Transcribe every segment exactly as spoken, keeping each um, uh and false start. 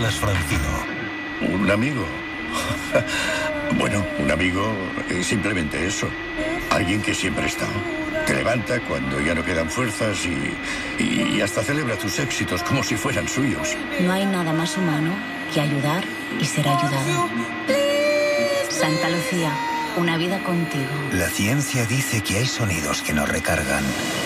Carlas Francino. ¿Un amigo? Bueno, un amigo es simplemente eso. Alguien que siempre está. Te levanta cuando ya no quedan fuerzas y, y hasta celebra tus éxitos como si fueran suyos. No hay nada más humano que ayudar y ser ayudado. Santa Lucía, una vida contigo. La ciencia dice que hay sonidos que nos recargan.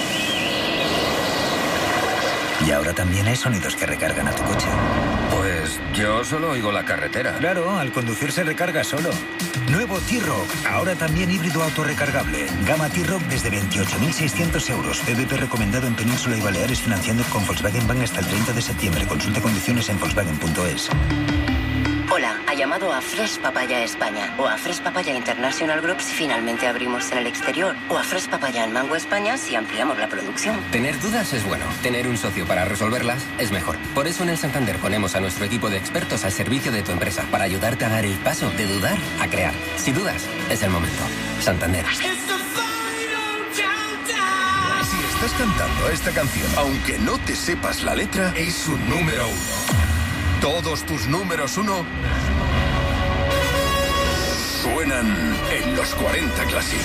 Y ahora también hay sonidos que recargan a tu coche. Pues yo solo oigo la carretera. Claro, al conducir se recarga solo. Nuevo T-Roc, ahora también híbrido autorrecargable. Gama T-Roc desde veintiocho mil seiscientos euros. P V P recomendado en Península y Baleares, financiando con Volkswagen Bank hasta el treinta de septiembre. Consulta condiciones en volkswagen punto es. Hola, ha llamado a Fresh Papaya España o a Fresh Papaya International Group si finalmente abrimos en el exterior o a Fresh Papaya en Mango España si ampliamos la producción. Tener dudas es bueno, tener un socio para resolverlas es mejor. Por eso en el Santander ponemos a nuestro equipo de expertos al servicio de tu empresa para ayudarte a dar el paso de dudar a crear. Si dudas, es el momento. Santander. Si estás cantando esta canción, aunque no te sepas la letra, es un número uno. Todos tus números uno suenan en los cuarenta Classic.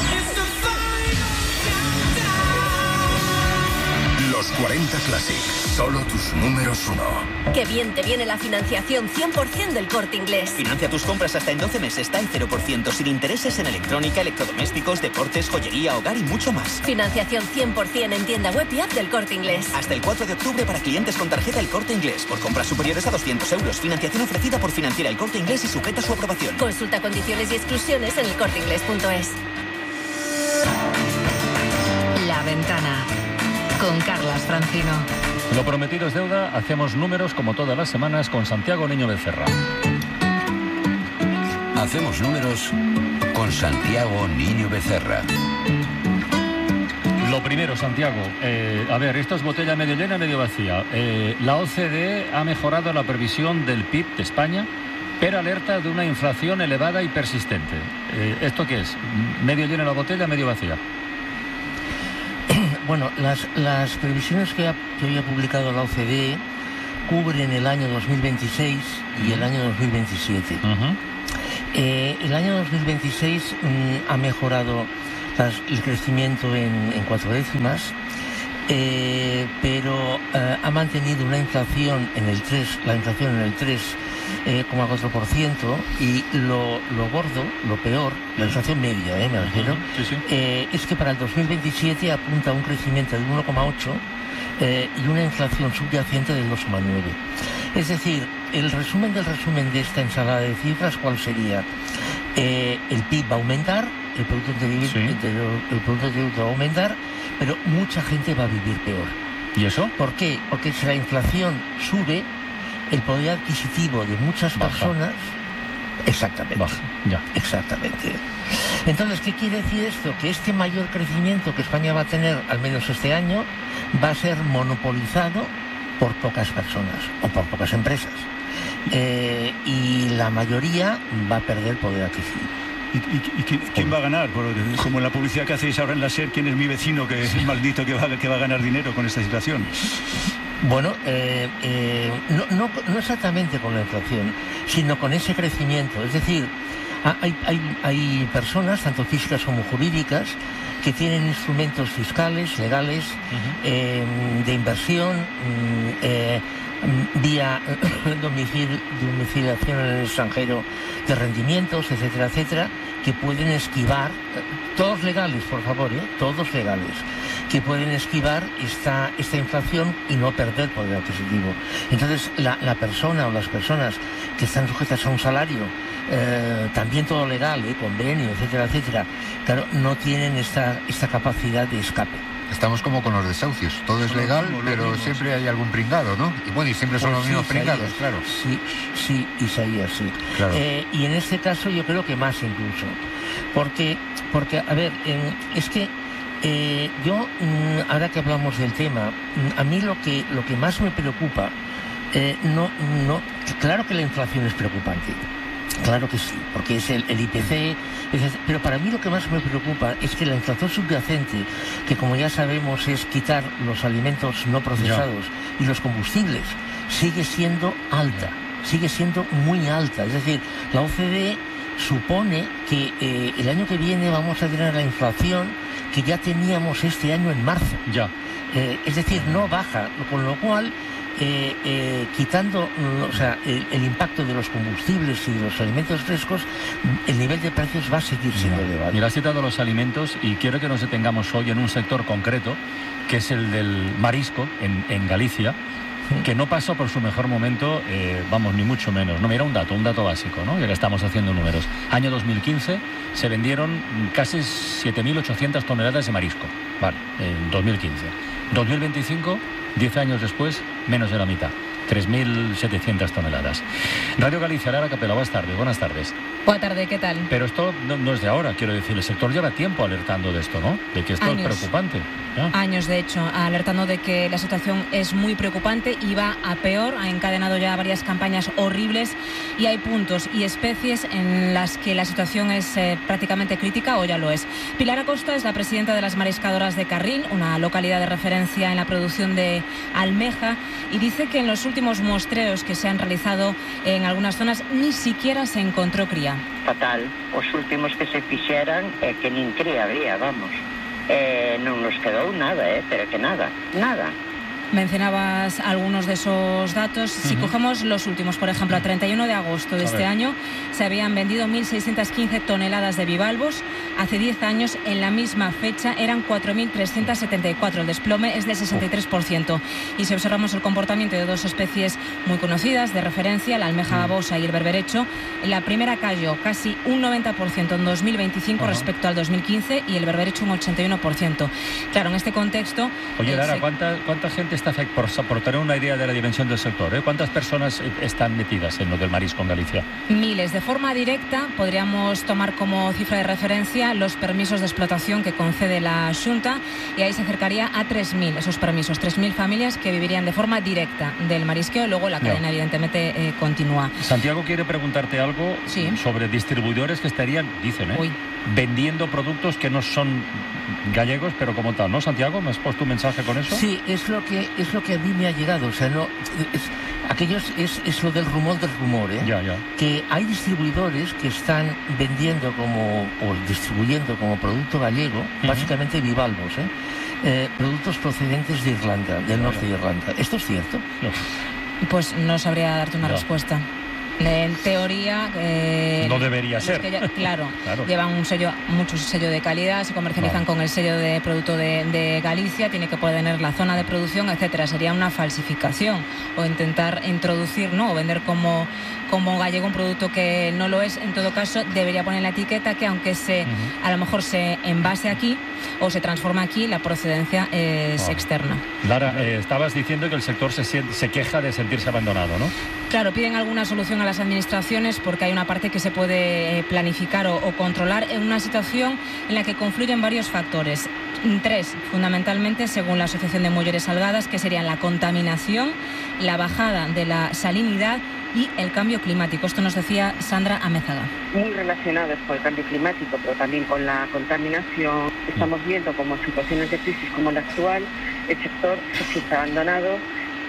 Los cuarenta Classic, solo tus números uno. Qué bien te viene la financiación cien por ciento del Corte Inglés. Financia tus compras hasta en doce meses, está en cero por ciento, sin intereses en electrónica, electrodomésticos, deportes, joyería, hogar y mucho más. Financiación cien por ciento en tienda web y app del Corte Inglés. Hasta el cuatro de octubre para clientes con tarjeta El Corte Inglés. Por compras superiores a doscientos euros. Financiación ofrecida por Financiera El Corte Inglés y sujeta a su aprobación. Consulta condiciones y exclusiones en el corte inglés punto es. La Ventana, con Carlas Francino. Lo prometido es deuda, hacemos números como todas las semanas con Santiago Niño Becerra. Hacemos números con Santiago Niño Becerra. Lo primero, Santiago, eh, a ver, esto es botella medio llena, medio vacía. Eh, la O C D E ha mejorado la previsión del P I B de España, pero alerta de una inflación elevada y persistente. Eh, ¿Esto qué es? ¿Medio llena la botella, medio vacía? Bueno, las, las previsiones que, ha, que hoy ha publicado la O C D E cubren el año dos mil veintiséis y el año dos mil veintisiete. Uh-huh. Eh, el año dos mil veintiséis mmm, ha mejorado las, el crecimiento en, en cuatro décimas, eh, pero eh, ha mantenido una inflación en el tres, la inflación en el tres coma cuatro por ciento y lo, lo gordo, lo peor, la inflación media, eh, me refiero, sí, sí. Eh, es que para el dos mil veintisiete apunta a un crecimiento del uno coma ocho eh, y una inflación subyacente del dos coma nueve. Es decir, el resumen del resumen de esta ensalada de cifras, ¿cuál sería? Eh, el P I B va a aumentar, el Producto Interior, sí. el Producto Interior va a aumentar, pero mucha gente va a vivir peor. ¿Y eso? ¿Por qué? Porque si la inflación sube, el poder adquisitivo de muchas Baja. personas... Exactamente. Baja. Ya. Exactamente. Entonces, ¿qué quiere decir esto? Que este mayor crecimiento que España va a tener, al menos este año, va a ser monopolizado por pocas personas o por pocas empresas. Eh, y la mayoría va a perder poder adquisitivo. ¿Y, y, y quién va a ganar? Como en la publicidad que hacéis ahora en la SER, ¿quién es mi vecino que es maldito que va, que va a ganar dinero con esta situación? Bueno, eh, eh, no, no, no exactamente con la inflación, sino con ese crecimiento. Es decir, hay, hay, hay personas, tanto físicas como jurídicas, que tienen instrumentos fiscales, legales, uh-huh. eh, de inversión, eh, vía domicil, domiciliación en el extranjero de rendimientos, etcétera, etcétera, que pueden esquivar, todos legales, por favor, ¿eh? todos legales, que pueden esquivar esta, esta inflación y no perder poder adquisitivo. Entonces, la, la persona o las personas que están sujetas a un salario, eh, también todo legal, ¿eh? convenio, etcétera, etcétera, claro, no tienen esta, esta capacidad de escape. Estamos como con los desahucios, todo es legal, pero siempre hay algún pringado, ¿no? Y bueno, y siempre son pues los sí, mismos Isaías, pringados, claro. Sí, sí, Isaías, sí. Claro. Eh, y en este caso yo creo que más incluso. Porque, porque a ver, eh, es que eh, yo, ahora que hablamos del tema, a mí lo que, lo que más me preocupa, eh, no, no, claro que la inflación es preocupante. Claro que sí, porque es el, el I P C, es, pero para mí lo que más me preocupa es que la inflación subyacente, que como ya sabemos es quitar los alimentos no procesados ya. y los combustibles, sigue siendo alta, sigue siendo muy alta. Es decir, la O C D E supone que eh, el año que viene vamos a tener la inflación que ya teníamos este año en marzo. Ya. Eh, es decir, no baja, con lo cual, eh, eh, quitando o sea, el, el impacto de los combustibles y de los alimentos frescos, el nivel de precios va a seguir siendo elevado. Mira, has citado los alimentos y quiero que nos detengamos hoy en un sector concreto, que es el del marisco en, en Galicia, que no pasó por su mejor momento, eh, vamos, ni mucho menos. No, mira un dato, un dato básico, ¿no? Ya que estamos haciendo números. Año dos mil quince se vendieron casi siete mil ochocientas toneladas de marisco, vale, en dos mil quince. dos mil veinticinco, diez años después, menos de la mitad, tres mil setecientas toneladas. Radio Galicia, Lara Capela, buenas tardes. Buenas tardes. Buenas tardes, ¿qué tal? Pero esto no, no es de ahora, quiero decir, el sector lleva tiempo alertando de esto, ¿no? De que esto Años. es preocupante. ¿Ya? Años, de hecho, alertando de que la situación es muy preocupante y va a peor. Ha encadenado ya varias campañas horribles y hay puntos y especies en las que la situación es eh, prácticamente crítica o ya lo es. Pilar Acosta es la presidenta de las mariscadoras de Carrín, una localidad de referencia en la producción de almeja, y dice que en los últimos muestreos que se han realizado en algunas zonas ni siquiera se encontró cría. Fatal. Os últimos que se fixeran é que nin cría había, vamos. Eh, non nos quedou nada, eh, pero que nada, nada. Mencionabas algunos de esos datos. Uh-huh. Si cogemos los últimos, por ejemplo, a treinta y uno de agosto de este año se habían vendido mil seiscientas quince toneladas de bivalvos. Hace diez años, en la misma fecha, eran cuatro mil trescientas setenta y cuatro. El desplome es del sesenta y tres por ciento. Y si observamos el comportamiento de dos especies muy conocidas, de referencia, la almeja babosa y el berberecho, la primera cayó casi un noventa por ciento en dos mil veinticinco uh-huh. respecto al dos mil quince y el berberecho un ochenta y uno por ciento. Claro, en este contexto... Oye, Lara, se... ¿cuánta, ¿cuánta gente está afectada? Por, por tener una idea de la dimensión del sector, ¿eh? ¿Cuántas personas están metidas en lo del marisco en Galicia? Miles. De forma directa, podríamos tomar como cifra de referencia los permisos de explotación que concede la Xunta, y ahí se acercaría a tres mil esos permisos, tres mil familias que vivirían de forma directa del marisqueo, y luego la cadena no. evidentemente eh, continúa. Santiago quiere preguntarte algo sí. sobre distribuidores que estarían, dicen, ¿eh? Uy. vendiendo productos que no son gallegos, pero como tal, ¿no, Santiago? ¿Me has puesto un mensaje con eso? Sí, es lo que es lo que a mí me ha llegado, o sea, no es, aquellos es, es lo del rumor del rumor, ¿eh? Ya, ya. Que hay distribuidores que están vendiendo como o distribuyendo como producto gallego, uh-huh. básicamente bivalvos, ¿eh? Eh, productos procedentes de Irlanda, del claro. norte de Irlanda. ¿Esto es cierto? No. Pues no sabría darte una no. respuesta. En teoría... Eh, no debería ser. Que ya, claro, claro, llevan un sello, mucho sello de calidad, se comercializan claro. con el sello de producto de, de Galicia, tiene que poder tener la zona de producción, etcétera. Sería una falsificación o intentar introducir, ¿no? o vender como, como gallego un producto que no lo es. En todo caso, debería poner la etiqueta que aunque se uh-huh. a lo mejor se envase aquí o se transforma aquí, la procedencia es wow. externa. Lara, eh, estabas diciendo que el sector se, se queja de sentirse abandonado, ¿no? Claro, piden alguna solución a las administraciones porque hay una parte que se puede planificar o, o controlar en una situación en la que confluyen varios factores. Tres, fundamentalmente, según la Asociación de Mujeres Salgadas, que serían la contaminación, la bajada de la salinidad y el cambio climático. Esto nos decía Sandra Amézaga. Muy relacionados con el cambio climático, pero también con la contaminación. Estamos viendo como en situaciones de crisis como la actual, el sector se siente abandonado.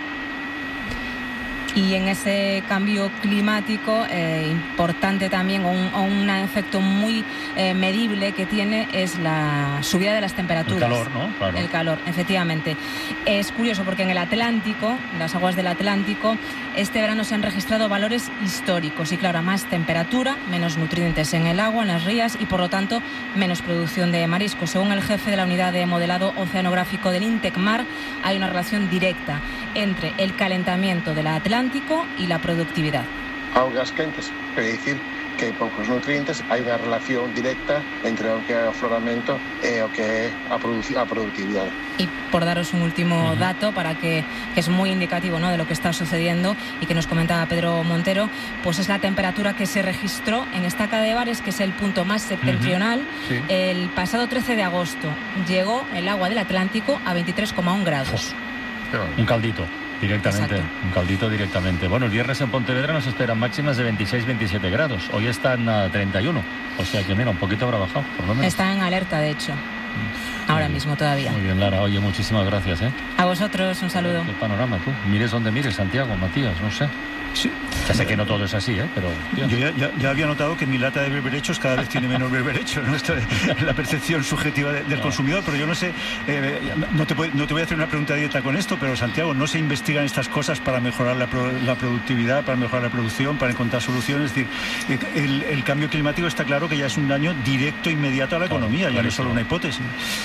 Y en ese cambio climático, eh, importante también, o un, o un efecto muy eh, medible que tiene, es la subida de las temperaturas. El calor, ¿no? Claro. El calor, efectivamente. Es curioso porque en el Atlántico, las aguas del Atlántico, este verano se han registrado valores históricos. Y claro, a más temperatura, menos nutrientes en el agua, en las rías, y por lo tanto, menos producción de mariscos. Según el jefe de la unidad de modelado oceanográfico del INTECMAR, hay una relación directa entre el calentamiento del Atlántico y la productividad. Augas quentes, quiere decir que hai poucos nutrientes, hai unha relación directa entre o que é o afloramento e o que é a, produ- a productividade. Y por daros un último uh-huh. dato para que, que es muy indicativo, ¿no?, de lo que está sucediendo y que nos comentaba Pedro Montero, pues es la temperatura que se registró en Estaca de Bares, que es el punto más septentrional. Uh-huh. Sí. El pasado trece de agosto llegó el agua del Atlántico a veintitrés coma uno grados. Oh. Un caldito. Directamente, exacto. Un caldito directamente. Bueno, el viernes en Pontevedra nos esperan máximas de veintiséis a veintisiete grados. Hoy están a treinta y uno. O sea que mira, un poquito habrá bajado, por lo menos. Está en alerta, de hecho. ahora mismo todavía. Muy bien, Lara. Oye, muchísimas gracias, ¿eh? A vosotros, un saludo. Qué panorama, tú. Mires donde mires, Santiago, Matías, no sé. Sí. Ya sé que no todo es así, ¿eh? Pero yo ya, ya, ya había notado que mi lata de berberechos cada vez tiene menos berberechos, ¿no? Esto es la percepción subjetiva de, del no. consumidor, pero yo no sé, eh, no, te voy, no te voy a hacer una pregunta directa con esto, pero Santiago, ¿no se investigan estas cosas para mejorar la, pro, la productividad, para mejorar la producción, para encontrar soluciones? Es decir, el, el cambio climático está claro que ya es un daño directo, inmediato a la claro, economía, ya no es solo una hipótesis.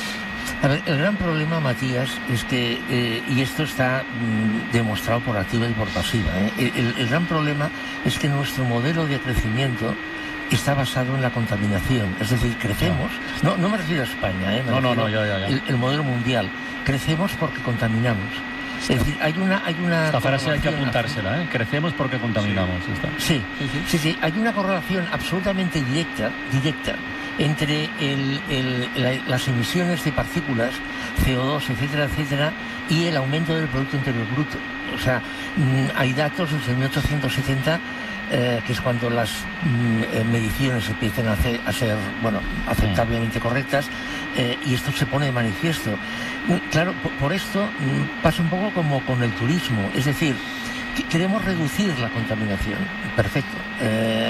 A ver, el gran problema, Matías, es que, eh, y esto está mm, demostrado por activa y por pasiva, ¿eh? el, el gran problema es que nuestro modelo de crecimiento está basado en la contaminación. Es decir, crecemos, no, no me refiero a España, ¿eh? no, no, no, ya, ya, ya. El, el modelo mundial, crecemos porque contaminamos. Es decir, hay una... Hay una Esta frase hay que apuntársela, ¿eh? Crecemos porque contaminamos. Sí. Sí, sí, sí, sí, sí, hay una correlación absolutamente directa, directa, entre el, el, la, las emisiones de partículas, C O dos, etcétera, etcétera, y el aumento del Producto Interior Bruto. O sea, hay datos desde mil ochocientos setenta, eh, que es cuando las mm, mediciones empiezan a, hacer, a ser, bueno, aceptablemente correctas, eh, y esto se pone de manifiesto. Claro, por, por esto mm, pasa un poco como con el turismo, es decir, que queremos reducir la contaminación, perfecto. Eh,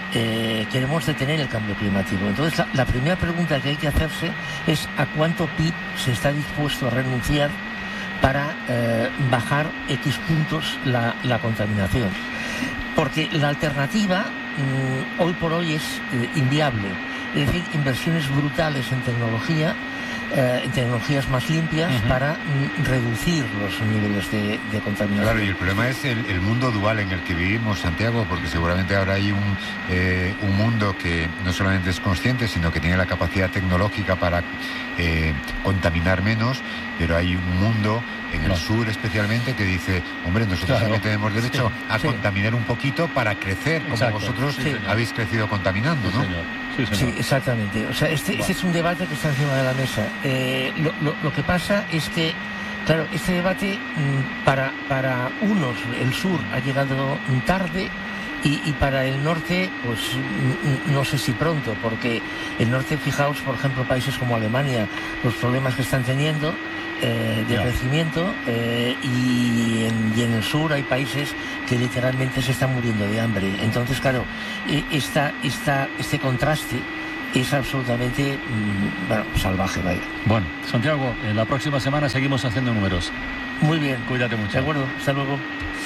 Eh, queremos detener el cambio climático. Entonces, la, la primera pregunta que hay que hacerse es a cuánto P I B se está dispuesto a renunciar para eh, bajar X puntos la, la contaminación. Porque la alternativa mmm, hoy por hoy es eh, inviable. Es decir, inversiones brutales en tecnología, eh, en tecnologías más limpias, uh-huh. para mm, reducir los niveles de, de contaminación. Claro, y el problema es el, el mundo dual en el que vivimos, Santiago, porque seguramente ahora hay un, eh, un mundo que no solamente es consciente, sino que tiene la capacidad tecnológica para eh, contaminar menos, pero hay un mundo en el no. sur especialmente que dice, hombre, nosotros claro. también tenemos derecho sí, a sí. contaminar un poquito para crecer, como Exacto. vosotros sí, habéis crecido contaminando, ¿no? Sí, Sí, sí, exactamente. O sea, este, bueno. este es un debate que está encima de la mesa. Eh, lo, lo, lo que pasa es que, claro, este debate mmm, para, para unos, el sur ha llegado tarde y, y para el norte, pues mmm, no sé si pronto, porque el norte, fijaos, por ejemplo, países como Alemania, los problemas que están teniendo eh, de yeah. crecimiento, eh, y, en, y en el sur hay países que literalmente se están muriendo de hambre. Entonces, claro, esta, esta, este contraste es absolutamente mmm, bueno, salvaje, vaya. Bueno, Santiago, en la próxima semana seguimos haciendo números. Muy bien. Cuídate mucho. De acuerdo, hasta luego.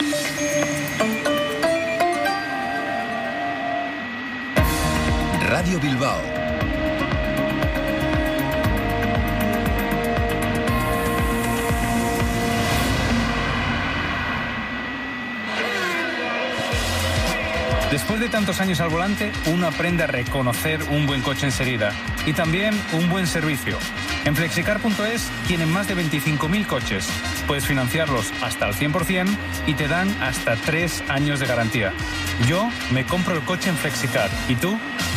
Radio Bilbao. Después de tantos años al volante, uno aprende a reconocer un buen coche enseguida y también un buen servicio. En Flexicar punto es tienen más de veinticinco mil coches. Puedes financiarlos hasta al cien por ciento y te dan hasta tres años de garantía. Yo me compro el coche en Flexicar. ¿Y tú?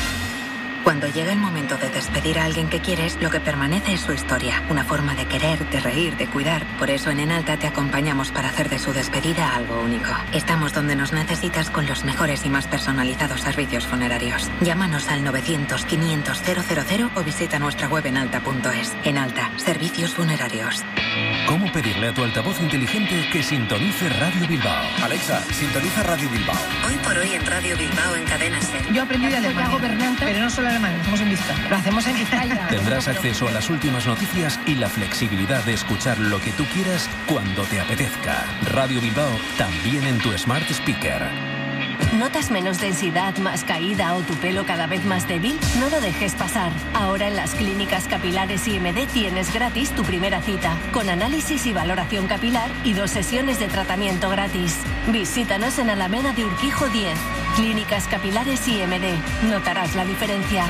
Cuando llega el momento de despedir a alguien que quieres, lo que permanece es su historia. Una forma de querer, de reír, de cuidar. Por eso en Enalta te acompañamos para hacer de su despedida algo único. Estamos donde nos necesitas con los mejores y más personalizados servicios funerarios. Llámanos al novecientos, quinientos, cero cero cero o visita nuestra web enalta punto es. Enalta, servicios funerarios. ¿Cómo pedirle a tu altavoz inteligente que sintonice Radio Bilbao? Alexa, sintoniza Radio Bilbao. Hoy por hoy en Radio Bilbao en Cadena Ser. Yo aprendí de Alemania, pero no solo alemán, lo hacemos en Vizcaya. Lo hacemos en Vizcaya. Tendrás acceso a las últimas noticias y la flexibilidad de escuchar lo que tú quieras cuando te apetezca. Radio Bilbao, también en tu Smart Speaker. ¿Notas menos densidad, más caída o tu pelo cada vez más débil? No lo dejes pasar. Ahora en las clínicas capilares I M D tienes gratis tu primera cita, con análisis y valoración capilar y dos sesiones de tratamiento gratis. Visítanos en Alameda de Urquijo diez. Clínicas Capilares I M D. Notarás la diferencia.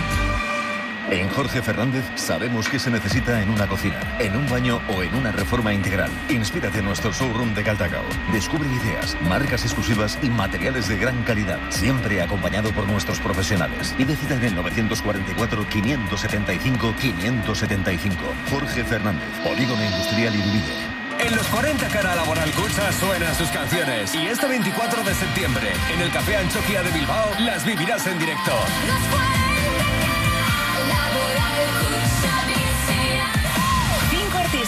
En Jorge Fernández sabemos qué se necesita en una cocina, en un baño o en una reforma integral. Inspírate en nuestro showroom de Caldacao. Descubre ideas, marcas exclusivas y materiales de gran calidad, siempre acompañado por nuestros profesionales. Y decida en el novecientos cuarenta y cuatro, quinientos setenta y cinco, quinientos setenta y cinco. Jorge Fernández, Polígono Industrial Irubide. En los cuarenta Cara Laboral Cucha suenan sus canciones. Y este veinticuatro de septiembre, en el Café Anchoquia de Bilbao, las vivirás en directo. Laboral Cucha,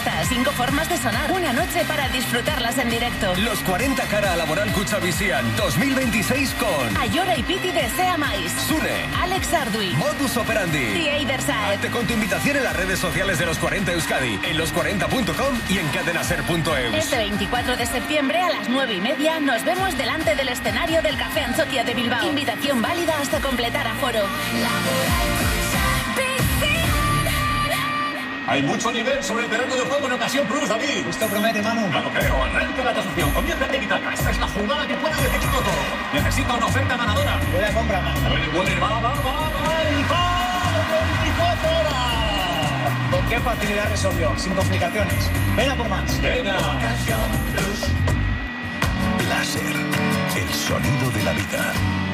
fiestas, cinco formas de sonar, una noche para disfrutarlas en directo. Los cuarenta cara a Laboral Cuchavisian dos mil veintiséis con Ayora y Piti de Sea Mais, Sune, Alex Ardui, Modus Operandi. The Eider Saed. Hazte con tu invitación en las redes sociales de Los cuarenta Euskadi, en los cuarenta punto com y en cadenaser punto eus. Este veinticuatro de septiembre a las nueve y media nos vemos delante del escenario del Café Anchoquia de Bilbao. Invitación válida hasta completar aforo. Hay mucho nivel sobre el terreno de juego en ocasión Plus, David. Esto promete, Manu. No lo creo. Arranca la tasación. Comienza tiki-taka. Esta es la jugada que puede decidir todo. Necesita una oferta ganadora. Buena compra, Manu. Puede, puede. Va, va, va, va. Y va. veinticuatro horas. ¿Con qué facilidad resolvió? Sin complicaciones. Ven a por más. Venga. Láser. El sonido de la vida.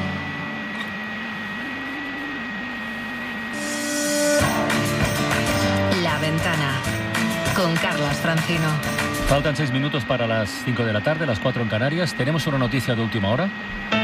La Ventana, con Carlas Francino. Faltan seis minutos para las cinco de la tarde, las cuatro en Canarias. Tenemos una noticia de última hora.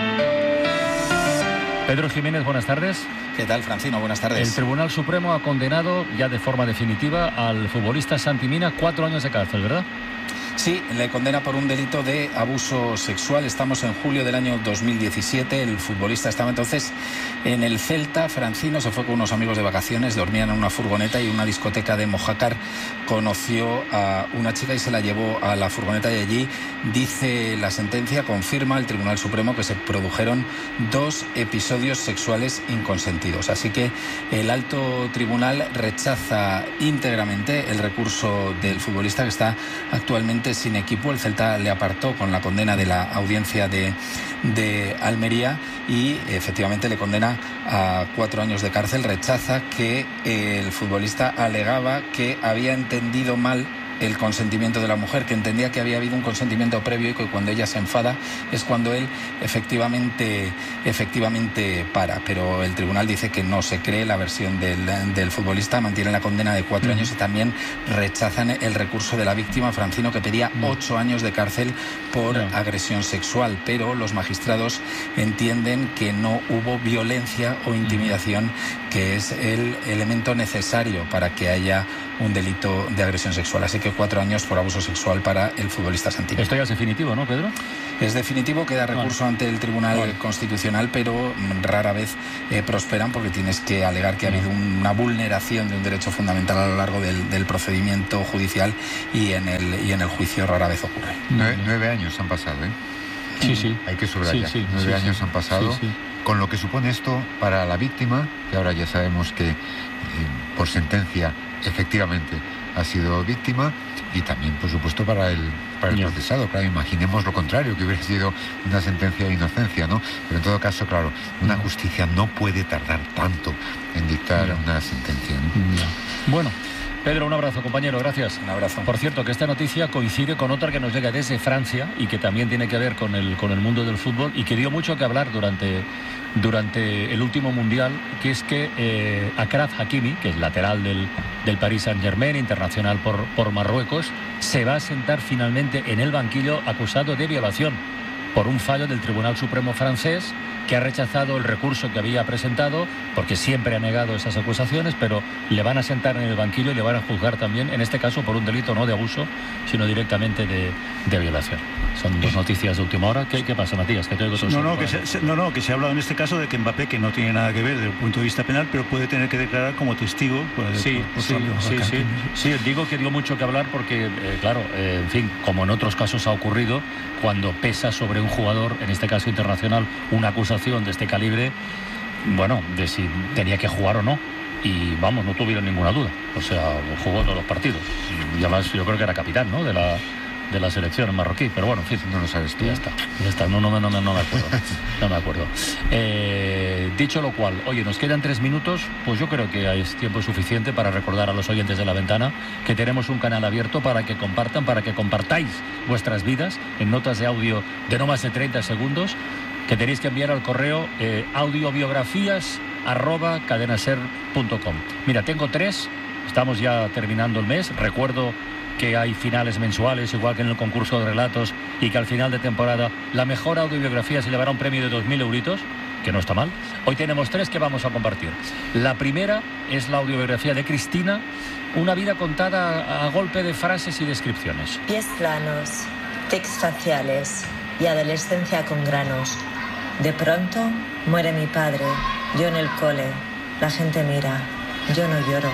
Pedro Jiménez, buenas tardes. ¿Qué tal, Francino? Buenas tardes. El Tribunal Supremo ha condenado ya de forma definitiva al futbolista Santi Mina cuatro años de cárcel, ¿verdad? Sí, le condena por un delito de abuso sexual. Estamos en julio del año dos mil diecisiete. El futbolista estaba entonces en el Celta. Francino se fue con unos amigos de vacaciones, dormían en una furgoneta y en una discoteca de Mojácar conoció a una chica y se la llevó a la furgoneta y allí, dice la sentencia, confirma el Tribunal Supremo que se produjeron dos episodios sexuales inconsentidos. Así que el alto tribunal rechaza íntegramente el recurso del futbolista que está actualmente sin equipo. El Celta le apartó con la condena de la audiencia de, de Almería y efectivamente le condena a cuatro años de cárcel. Rechaza que el futbolista alegaba que había entendido mal el consentimiento de la mujer, que entendía que había habido un consentimiento previo y que cuando ella se enfada es cuando él efectivamente efectivamente para. Pero el tribunal dice que no se cree la versión del, del futbolista, mantiene la condena de cuatro mm. años y también rechazan el recurso de la víctima, Francino, que pedía mm. ocho años de cárcel por no. agresión sexual. Pero los magistrados entienden que no hubo violencia o intimidación, mm. que es el elemento necesario para que haya un delito de agresión sexual. Así que cuatro años por abuso sexual para el futbolista Santi Mina. Esto ya es definitivo, ¿no, Pedro? Es definitivo, queda recurso vale. ante el Tribunal vale. Constitucional, pero rara vez eh, prosperan porque tienes que alegar que ha habido una vulneración de un derecho fundamental a lo largo del, del procedimiento judicial y en el y en el juicio rara vez ocurre. Nueve, nueve años han pasado, ¿eh? Sí, sí. Hay que subrayar. Sí, sí, nueve sí, años sí. han pasado, sí, sí. con lo que supone esto para la víctima, que ahora ya sabemos que eh, por sentencia efectivamente ha sido víctima, y también por supuesto para el para el procesado. Claro, imaginemos lo contrario, que hubiera sido una sentencia de inocencia, ¿no? Pero en todo caso, claro, una justicia no puede tardar tanto en dictar una sentencia, ¿no? Bueno, Pedro, un abrazo, compañero, gracias. Un abrazo. Por cierto, que esta noticia coincide con otra que nos llega desde Francia y que también tiene que ver con el con el mundo del fútbol y que dio mucho que hablar durante durante el último Mundial, que es que eh, Achraf Hakimi, que es lateral del, del Paris Saint-Germain, internacional por, por Marruecos, se va a sentar finalmente en el banquillo acusado de violación por un fallo del Tribunal Supremo francés, que ha rechazado el recurso que había presentado, porque siempre ha negado esas acusaciones, pero le van a sentar en el banquillo y le van a juzgar también, en este caso por un delito no de abuso, sino directamente de, de violación. Son dos noticias de última hora. ¿Qué, qué pasa, Matías? Que te oigo todo no, no, que se, no, no, que se ha hablado en este caso de que Mbappé, que no tiene nada que ver desde el punto de vista penal, pero puede tener que declarar como testigo. Pues, sí, por, por sí, sí, sí, sí. Digo que dio mucho que hablar porque, eh, claro, eh, en fin, como en otros casos ha ocurrido, cuando pesa sobre un jugador, en este caso internacional, una acusación de este calibre, bueno, de si tenía que jugar o no. Y vamos, no tuvieron ninguna duda. O sea, jugó todos los partidos. Y además yo creo que era capitán, ¿no?, de la de la selección marroquí, pero bueno, en fin, no lo sabes tú. Ya está, ya está, no, no, no, no, no me acuerdo, no me acuerdo. Eh, dicho lo cual, oye, nos quedan tres minutos, pues yo creo que es tiempo suficiente para recordar a los oyentes de La Ventana que tenemos un canal abierto para que compartan, para que compartáis vuestras vidas en notas de audio de no más de treinta segundos, que tenéis que enviar al correo eh, audiobiografías arroba cadenaser punto com. Mira, tengo tres, estamos ya terminando el mes, recuerdo que hay finales mensuales, igual que en el concurso de relatos, y que al final de temporada la mejor audiobiografía se llevará un premio de dos mil euritos, que no está mal. Hoy tenemos tres que vamos a compartir. La primera es la audiobiografía de Cristina, una vida contada a golpe de frases y descripciones. Pies planos, tics faciales y adolescencia con granos. De pronto muere mi padre, yo en el cole, la gente mira, yo no lloro.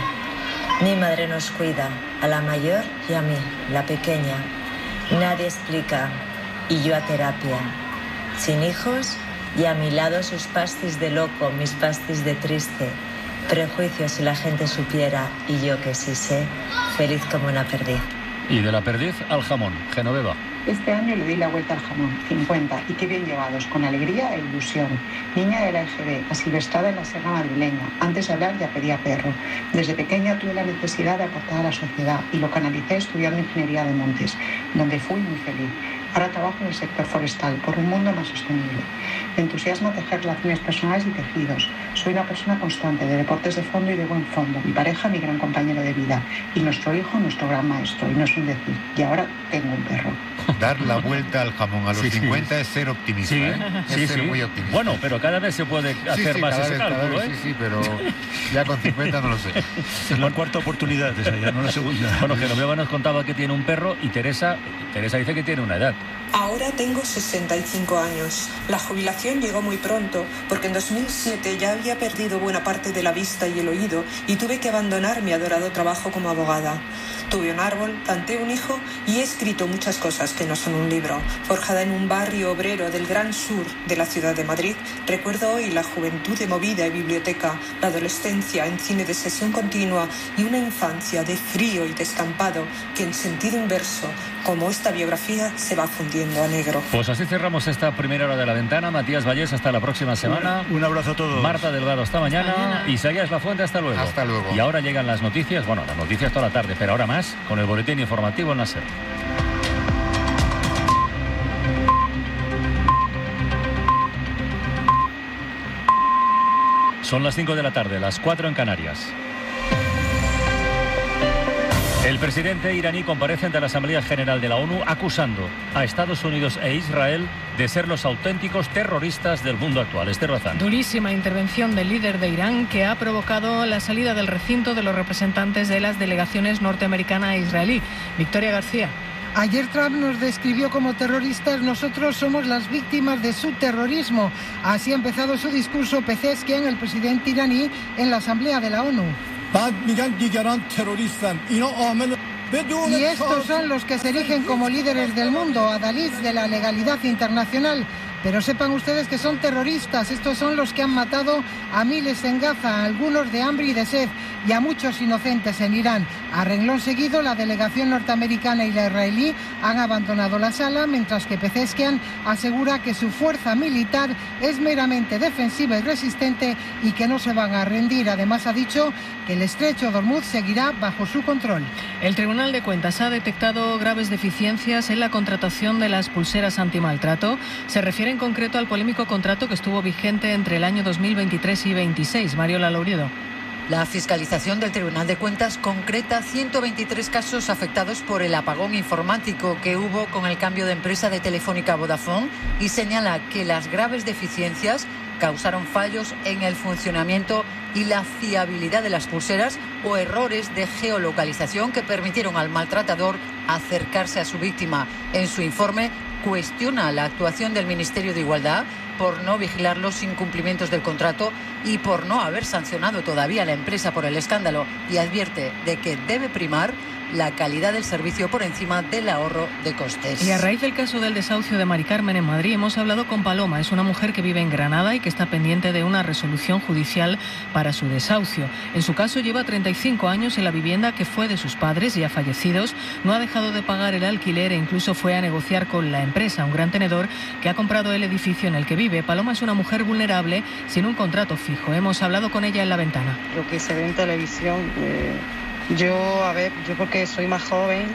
Mi madre nos cuida, a la mayor y a mí, la pequeña. Nadie explica y yo a terapia. Sin hijos y a mi lado sus pastis de loco, mis pastis de triste. Prejuicios si la gente supiera y yo que sí sé, feliz como una perdiz. Y de la perdiz al jamón, Genoveva. Este año le di la vuelta al jamón, cincuenta, y qué bien llevados, con alegría e ilusión. Niña de la E G B, asilvestrada en la Sierra Madrileña. Antes de hablar ya pedía perro. Desde pequeña tuve la necesidad de aportar a la sociedad y lo canalicé estudiando ingeniería de montes, donde fui muy feliz. Ahora trabajo en el sector forestal, por un mundo más sostenible. Me entusiasma tejer relaciones personales y tejidos. Soy una persona constante, de deportes de fondo y de buen fondo. Mi pareja, mi gran compañero de vida. Y nuestro hijo, nuestro gran maestro. Y no es un decir. Y ahora tengo un perro. Dar la vuelta al jamón a los sí, cincuenta sí. es ser optimista, sí, ¿eh? Es sí, ser sí. muy optimista. Bueno, pero cada vez se puede hacer sí, sí, más ese vez, cálculo, vez, ¿eh? Sí, sí, pero ya con cincuenta no lo sé. Es la cuarta oportunidad esa ya, no la segunda. Bueno, Genoveva nos contaba que tiene un perro y Teresa, Teresa dice que tiene una edad. Ahora tengo sesenta y cinco años. La jubilación llegó muy pronto, porque en dos mil siete ya había perdido buena parte de la vista y el oído y tuve que abandonar mi adorado trabajo como abogada. Tuve un árbol, planté un hijo y he escrito muchas cosas que no son un libro. Forjada en un barrio obrero del gran sur de la ciudad de Madrid, recuerdo hoy la juventud de movida y biblioteca, la adolescencia en cine de sesión continua y una infancia de frío y descampado que en sentido inverso, como esta biografía, se va fundiendo a negro. Pues así cerramos esta primera hora de La Ventana. Matías Vallés, hasta la próxima semana. Un, un abrazo a todos. Marta Delgado, hasta mañana. Hasta mañana. Isaías Lafuente, hasta luego. Hasta luego. Y ahora llegan las noticias, bueno, las noticias toda la tarde, pero ahora más con el boletín informativo en la SER. Son las cinco de la tarde, las cuatro en Canarias. El presidente iraní comparece ante la Asamblea General de la ONU acusando a Estados Unidos e Israel de ser los auténticos terroristas del mundo actual. Esther Bazán. Durísima intervención del líder de Irán que ha provocado la salida del recinto de los representantes de las delegaciones norteamericana e israelí. Victoria García. Ayer Trump nos describió como terroristas, nosotros somos las víctimas de su terrorismo. Así ha empezado su discurso Pezeshkian, el presidente iraní, en la Asamblea de la ONU. Y estos son los que se erigen como líderes del mundo, adalids de la legalidad internacional. Pero sepan ustedes que son terroristas. Estos son los que han matado a miles en Gaza, a algunos de hambre y de sed, y a muchos inocentes en Irán. A renglón seguido, la delegación norteamericana y la israelí han abandonado la sala, mientras que Pezeshkian asegura que su fuerza militar es meramente defensiva y resistente y que no se van a rendir. Además, ha dicho que el estrecho de Hormuz seguirá bajo su control. El Tribunal de Cuentas ha detectado graves deficiencias en la contratación de las pulseras antimaltrato. Se refiere en concreto al polémico contrato que estuvo vigente entre el año dos mil veintitrés y veintiséis. Mariola Laurido. La fiscalización del Tribunal de Cuentas concreta ciento veintitrés casos afectados por el apagón informático que hubo con el cambio de empresa de Telefónica Vodafone y señala que las graves deficiencias causaron fallos en el funcionamiento y la fiabilidad de las pulseras o errores de geolocalización que permitieron al maltratador acercarse a su víctima. En su informe cuestiona la actuación del Ministerio de Igualdad por no vigilar los incumplimientos del contrato y por no haber sancionado todavía a la empresa por el escándalo, y advierte de que debe primar la calidad del servicio por encima del ahorro de costes. Y a raíz del caso del desahucio de Mari Carmen en Madrid, hemos hablado con Paloma. Es una mujer que vive en Granada y que está pendiente de una resolución judicial para su desahucio. En su caso, lleva treinta y cinco años en la vivienda que fue de sus padres ya fallecidos. No ha dejado de pagar el alquiler e incluso fue a negociar con la empresa, un gran tenedor, que ha comprado el edificio en el que vive. Paloma es una mujer vulnerable sin un contrato fijo. Hemos hablado con ella en La Ventana. Lo que se ve en televisión... Eh... Yo, a ver, yo porque soy más joven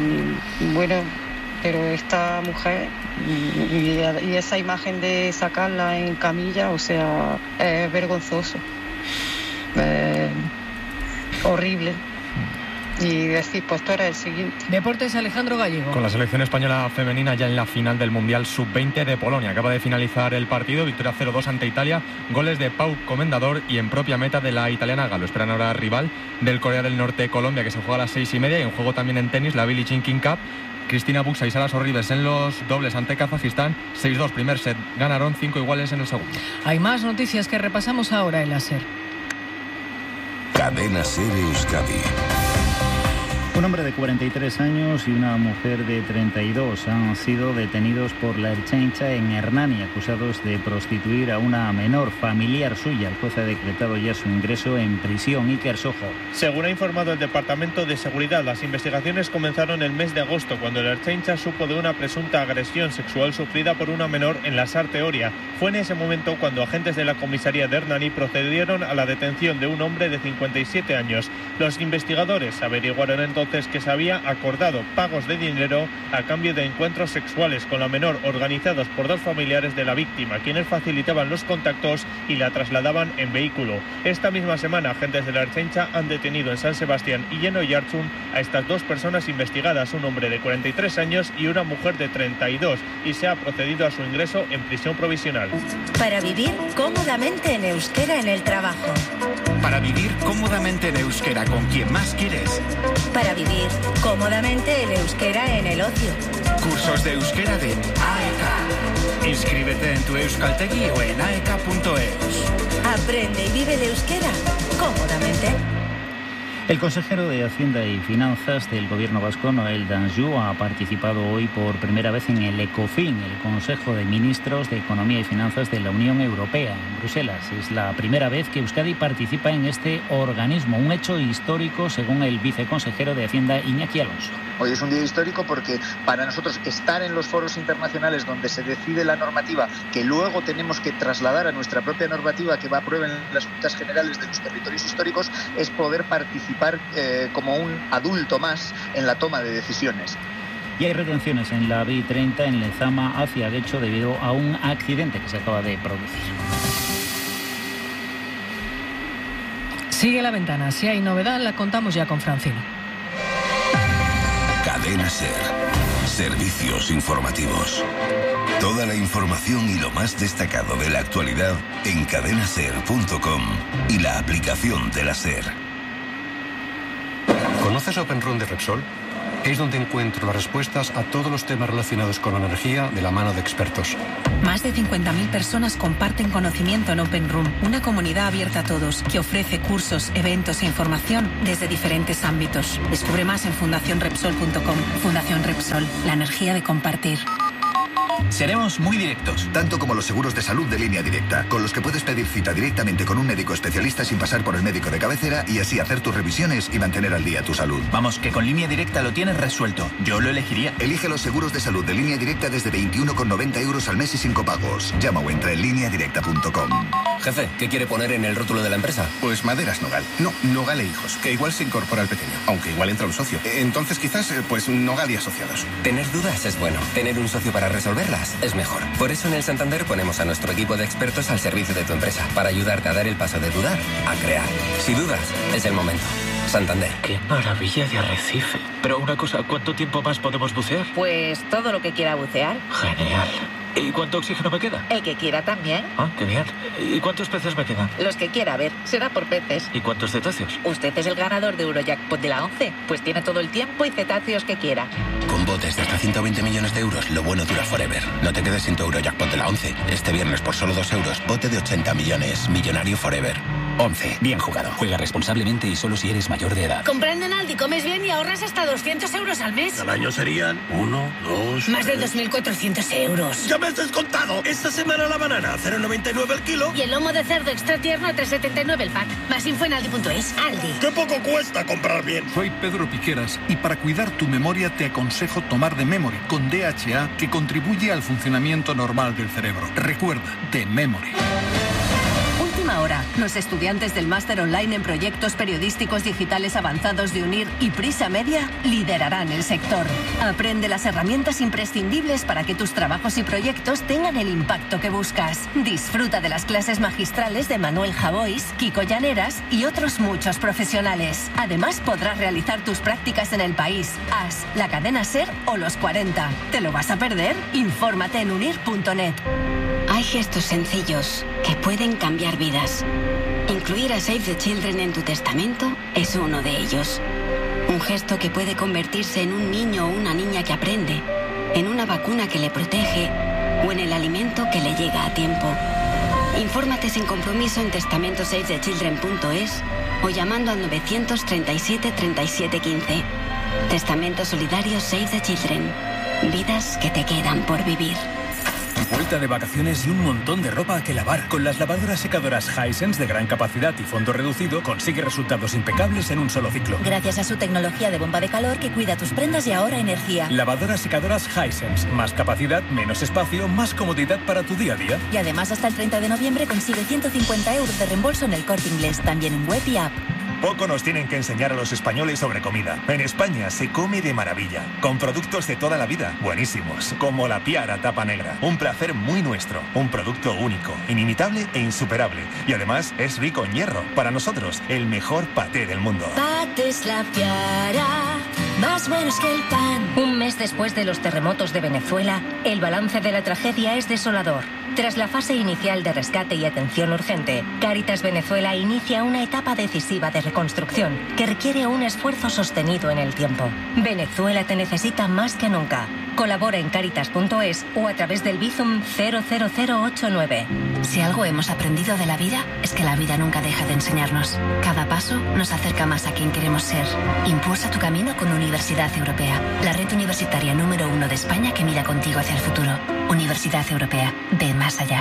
y, y bueno, pero esta mujer y, y, y esa imagen de sacarla en camilla, o sea, es vergonzoso, es horrible. y decir, pues tú eres el siguiente. Deportes, Alejandro Gallego. Con la selección española femenina ya en la final del Mundial sub veinte de Polonia. Acaba de finalizar el partido, victoria cero dos ante Italia, goles de Pau Comendador y en propia meta de la italiana Galo. Esperan ahora rival del Corea del Norte, Colombia, que se juega a las seis y media, y en juego también en tenis la Billie Jean King Cup. Cristina Buxa y Sara Sorribes en los dobles ante Kazajistán, seis dos primer set, ganaron cinco iguales en el segundo. Hay más noticias que repasamos ahora en la SER. Cadena SER Euskadi. Un hombre de cuarenta y tres años y una mujer de treinta y dos han sido detenidos por la Ertzaintza en Hernani, acusados de prostituir a una menor familiar suya. El juez ha decretado ya su ingreso en prisión. Iker Sojo. Según ha informado el Departamento de Seguridad, las investigaciones comenzaron el mes de agosto, cuando la Ertzaintza supo de una presunta agresión sexual sufrida por una menor en la Sarthe Oria. Fue en ese momento cuando agentes de la comisaría de Hernani procedieron a la detención de un hombre de cincuenta y siete años. Los investigadores averiguaron entonces que se había acordado pagos de dinero a cambio de encuentros sexuales con la menor organizados por dos familiares de la víctima, quienes facilitaban los contactos y la trasladaban en vehículo. Esta misma semana, agentes de la Ertzaintza han detenido en San Sebastián y en Oiartzun a estas dos personas investigadas, un hombre de cuarenta y tres años y una mujer de treinta y dos, y se ha procedido a su ingreso en prisión provisional. Para vivir cómodamente en euskera en el trabajo. Para vivir cómodamente en euskera con quien más quieres. Para vivir cómodamente en euskera en el ocio. Cursos de euskera de A E K. Inscríbete en tu Euskaltegi o en aek punto eus. Aprende y vive el euskera cómodamente. El consejero de Hacienda y Finanzas del Gobierno vasco, Noel Danjou, ha participado hoy por primera vez en el ECOFIN, el Consejo de Ministros de Economía y Finanzas de la Unión Europea, en Bruselas. Es la primera vez que Euskadi participa en este organismo, un hecho histórico, según el viceconsejero de Hacienda, Iñaki Alonso. Hoy es un día histórico porque para nosotros estar en los foros internacionales donde se decide la normativa que luego tenemos que trasladar a nuestra propia normativa que va a prueba en las Juntas Generales de los territorios históricos es poder participar eh, como un adulto más en la toma de decisiones. Y hay retenciones en la B I treinta en Lezama hacia Guecho debido a un accidente que se acaba de producir. Sigue la ventana. Si hay novedad, la contamos ya con Francino. Cadena SER. Servicios informativos. Toda la información y lo más destacado de la actualidad en cadena ser punto com y la aplicación de la SER. ¿Conoces OpenRun de Repsol? Es donde encuentro las respuestas a todos los temas relacionados con la energía de la mano de expertos. Más de cincuenta mil personas comparten conocimiento en OpenRun, una comunidad abierta a todos que ofrece cursos, eventos e información desde diferentes ámbitos. Descubre más en fundación repsol punto com. Fundación Repsol, la energía de compartir. Seremos muy directos. Tanto como los seguros de salud de Línea Directa, con los que puedes pedir cita directamente con un médico especialista sin pasar por el médico de cabecera y así hacer tus revisiones y mantener al día tu salud. Vamos, que con Línea Directa lo tienes resuelto. Yo lo elegiría. Elige los seguros de salud de Línea Directa desde veintiuno con noventa euros al mes y sin copagos. Llama o entra en línea directa punto com. Jefe, ¿qué quiere poner en el rótulo de la empresa? Pues Maderas Nogal. No, Nogal e Hijos, que igual se incorpora al pequeño, aunque igual entra un socio. Entonces quizás, pues Nogal y Asociados. Tener dudas es bueno. Tener un socio para resolverlas es mejor. Por eso en el Santander ponemos a nuestro equipo de expertos al servicio de tu empresa, para ayudarte a dar el paso de dudar a crear. Si dudas, es el momento. Santander. ¡Qué maravilla de arrecife! Pero una cosa, ¿cuánto tiempo más podemos bucear? Pues todo lo que quiera bucear. Genial. ¿Y cuánto oxígeno me queda? El que quiera también. Ah, qué bien. ¿Y cuántos peces me quedan? Los que quiera, a ver, será por peces. ¿Y cuántos cetáceos? Usted es el ganador de Eurojackpot de la once, pues tiene todo el tiempo y cetáceos que quiera. Con botes de hasta ciento veinte millones de euros, lo bueno dura forever. No te quedes sin tu Eurojackpot de la once. Este viernes por solo dos euros, bote de ochenta millones. Millonario forever. once. Bien jugado. Juega responsablemente y solo si eres mayor de edad. Comprando en Aldi comes bien y ahorras hasta doscientos euros al mes. Al año serían uno, dos... Más de dos mil cuatrocientos euros. ¡Ya me has descontado! Esta semana la banana a cero noventa y nueve el kilo. Y el lomo de cerdo extra tierno a tres setenta y nueve el pack. Más info en aldi punto es. Aldi. ¡Qué poco cuesta comprar bien! Soy Pedro Piqueras y para cuidar tu memoria te aconsejo tomar de Memory con D H A, que contribuye al funcionamiento normal del cerebro. Recuerda, de Memory. ahora. Los estudiantes del máster online en proyectos periodísticos digitales avanzados de UNIR y Prisa Media liderarán el sector. Aprende las herramientas imprescindibles para que tus trabajos y proyectos tengan el impacto que buscas. Disfruta de las clases magistrales de Manuel Javois, Kiko Llaneras y otros muchos profesionales. Además, podrás realizar tus prácticas en El País, As, La Cadena SER o Los cuarenta. ¿Te lo vas a perder? Infórmate en unir punto net. Hay gestos sencillos que pueden cambiar vidas. Incluir a Save the Children en tu testamento es uno de ellos. Un gesto que puede convertirse en un niño o una niña que aprende, en una vacuna que le protege o en el alimento que le llega a tiempo. Infórmate sin compromiso en testamento save the children punto es o llamando al novecientos treinta y siete treinta y siete quince. Testamento solidario Save the Children. Vidas que te quedan por vivir. Vuelta de vacaciones y un montón de ropa que lavar. Con las lavadoras secadoras Hisense de gran capacidad y fondo reducido, consigue resultados impecables en un solo ciclo. Gracias a su tecnología de bomba de calor que cuida tus prendas y ahorra energía. Lavadoras secadoras Hisense. Más capacidad, menos espacio, más comodidad para tu día a día. Y además hasta el treinta de noviembre consigue ciento cincuenta euros de reembolso en el Corte Inglés, también en web y app. Poco nos tienen que enseñar a los españoles sobre comida. En España se come de maravilla, con productos de toda la vida, buenísimos, como la Piara tapa negra. Un placer muy nuestro, un producto único, inimitable e insuperable. Y además es rico en hierro. Para nosotros, el mejor paté del mundo. Patés La Piara, más buenos que el pan. Un mes después de los terremotos de Venezuela, el balance de la tragedia es desolador. Tras la fase inicial de rescate y atención urgente, Cáritas Venezuela inicia una etapa decisiva de reconstrucción que requiere un esfuerzo sostenido en el tiempo. Venezuela te necesita más que nunca. Colabora en cáritas punto es o a través del Bizum cero cero cero ocho nueve. Si algo hemos aprendido de la vida, es que la vida nunca deja de enseñarnos. Cada paso nos acerca más a quien queremos ser. Impulsa tu camino con Universidad Europea, la red universitaria número uno de España que mira contigo hacia el futuro. Universidad Europea, ve más allá.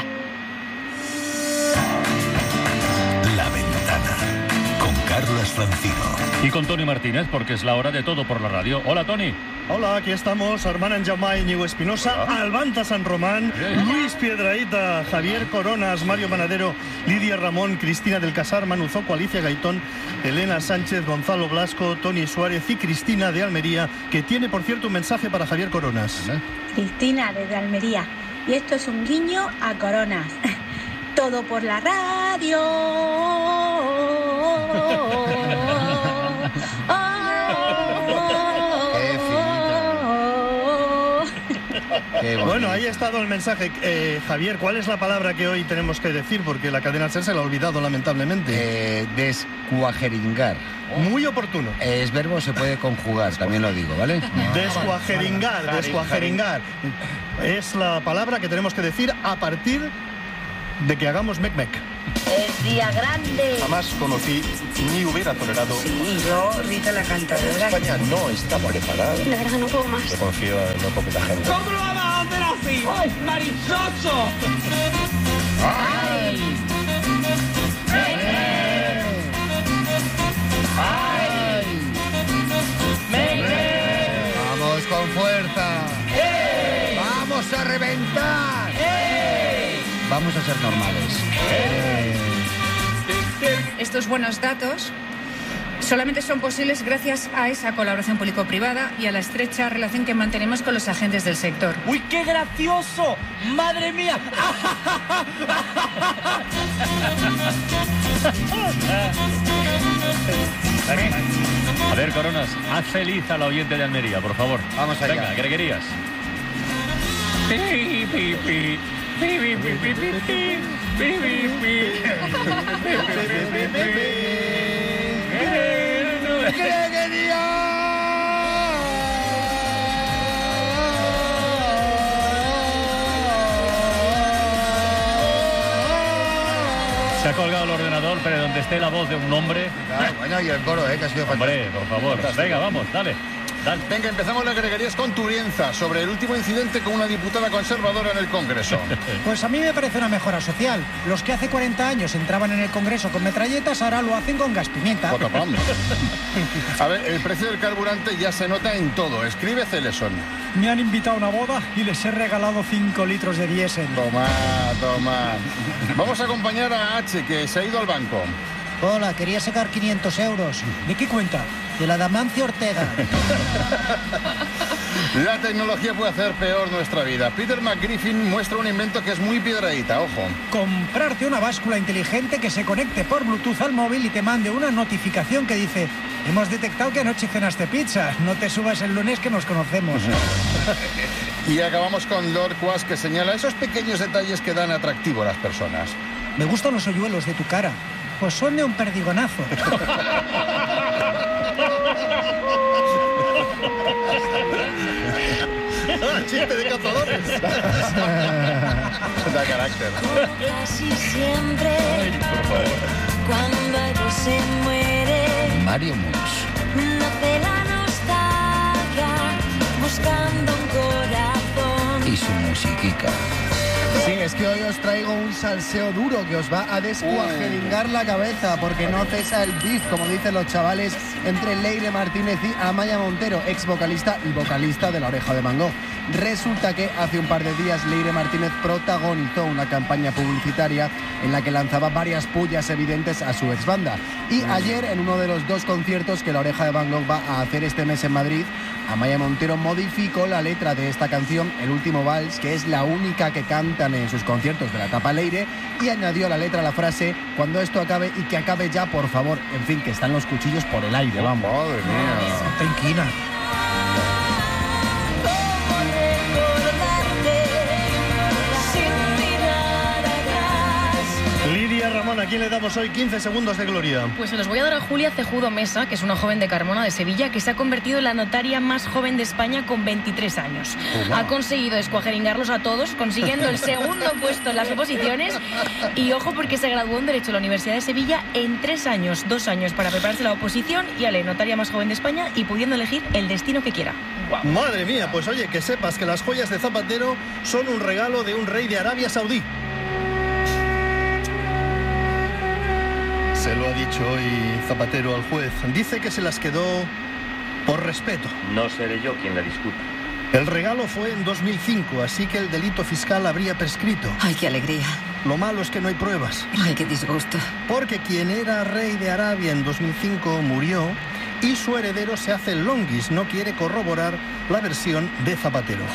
La Ventana, con Carlos Francino. Y con Toni Martínez, porque es la hora de Todo por la Radio. Hola, Toni. Hola, aquí estamos, Armand Anjamà, Íñigo Espinosa, Albanta San Román, Luis Piedrahita, Javier Coronas, Mario Manadero, Lidia Ramón, Cristina del Casar, Manu Zoco, Alicia Gaitón, Elena Sánchez, Gonzalo Blasco, Toni Suárez y Cristina de Almería, que tiene, por cierto, un mensaje para Javier Coronas. Cristina desde Almería, y esto es un guiño a Coronas. Todo por la radio. Bueno. bueno, ahí ha estado el mensaje. Eh, Javier, ¿cuál es la palabra que hoy tenemos que decir? Porque la cadena SER se la ha olvidado, lamentablemente. Eh, descuajeringar. Muy oportuno. Eh, es verbo, se puede conjugar, también lo digo, ¿vale? Descuajeringar, descuajeringar. Es la palabra que tenemos que decir a partir de que hagamos mec-mec. Es día grande. Jamás conocí ni hubiera tolerado. Sí, yo, Rita la cantadora. España no está preparada. De verdad no puedo más. Yo confío en muy poquita gente. ¿Cómo lo vamos a hacer así? ¡Ay, marichoso! ¡Ay! ¡Ay! ¡Vamos con fuerza! ¡Ey! ¡Vamos a reventar! ¡Ey! Vamos a ser normales. ¡Ey! Estos buenos datos solamente son posibles gracias a esa colaboración público-privada y a la estrecha relación que mantenemos con los agentes del sector. ¡Uy, qué gracioso! ¡Madre mía! A ver, Coronas, haz feliz a la oyente de Almería, por favor. Vamos allá. Venga, ¿qué le querías? Pi, pi, pi. Pi, pi, pi, pi, pi, pi. Pi, pi, pi. Se ha colgado el ordenador, pero donde esté la voz de un hombre... Claro, bueno, y el coro, ¿eh? Que ha sido Hombre, por favor. Venga, vamos, dale. Dale. Venga, empezamos las greguerías con Turienza, sobre el último incidente con una diputada conservadora en el Congreso. Pues a mí me parece una mejora social. Los que hace cuarenta años entraban en el Congreso con metralletas, ahora lo hacen con gas pimienta. A ver, el precio del carburante ya se nota en todo. Escribe Celeson. Me han invitado a una boda y les he regalado cinco litros de diésel. Toma, toma. Vamos a acompañar a H, que se ha ido al banco. Hola, quería sacar quinientos euros. ¿De qué cuenta? De la de Amancio Ortega. La tecnología puede hacer peor nuestra vida. Peter McGriffin muestra un invento que es muy piedradita, ojo. Comprarte una báscula inteligente que se conecte por Bluetooth al móvil y te mande una notificación que dice: hemos detectado que anoche cenaste pizza, no te subas el lunes que nos conocemos. Y acabamos con Lord Quas, que señala esos pequeños detalles que dan atractivo a las personas. Me gustan los hoyuelos de tu cara. Pues son de un perdigonazo. Chiste de cazadores. Da carácter. Casi siempre, cuando algo se muere, Mario Mus. nace la nostalgia, buscando un corazón. Y su musiquica. Sí, es que hoy os traigo un salseo duro que os va a descuajeringar la cabeza, porque no cesa el beef, como dicen los chavales, entre Leire Martínez y Amaya Montero, ex vocalista y vocalista de La Oreja de Van Gogh. Resulta que hace un par de días Leire Martínez protagonizó una campaña publicitaria en la que lanzaba varias pullas evidentes a su ex banda. Y ayer, en uno de los dos conciertos que La Oreja de Van Gogh va a hacer este mes en Madrid, Amaya Montero modificó la letra de esta canción, El último vals, que es la única que cantan en sus conciertos de la etapa Leire, y añadió a la letra la frase: cuando esto acabe y que acabe ya, por favor. En fin, que están los cuchillos por el aire, vamos. Madre mía. Tranquila. Lidia Ramón, ¿a quién le damos hoy quince segundos de gloria? Pues se los voy a dar a Julia Cejudo Mesa, que es una joven de Carmona, de Sevilla, que se ha convertido en la notaria más joven de España con veintitrés años. Oh, wow. Ha conseguido descuajeringarlos a todos, consiguiendo el segundo puesto en las oposiciones. Y ojo, porque se graduó en Derecho en la Universidad de Sevilla en tres años, dos años para prepararse la oposición, y ale, notaria más joven de España y pudiendo elegir el destino que quiera. Wow. Madre mía, pues oye, que sepas que las joyas de Zapatero son un regalo de un rey de Arabia Saudí. Se lo ha dicho hoy Zapatero al juez. Dice que se las quedó por respeto. No seré yo quien la discuta. El regalo fue en dos mil cinco, así que el delito fiscal habría prescrito. Ay, qué alegría. Lo malo es que no hay pruebas. Ay, qué disgusto. Porque quien era rey de Arabia en dos mil cinco murió y su heredero se hace el longuis, no quiere corroborar la versión de Zapatero.